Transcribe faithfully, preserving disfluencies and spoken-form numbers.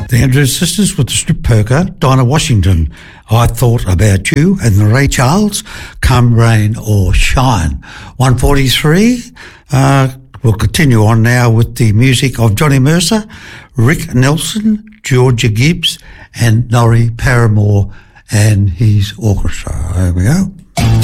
The Andrews Sisters with the Strip Perker, Dinah Washington, I Thought About You, and the Ray Charles, Come Rain or Shine. one forty-three, uh, we'll continue on now with the music of Johnny Mercer, Rick Nelson, Georgia Gibbs, and Norrie Paramore and his orchestra. There we go.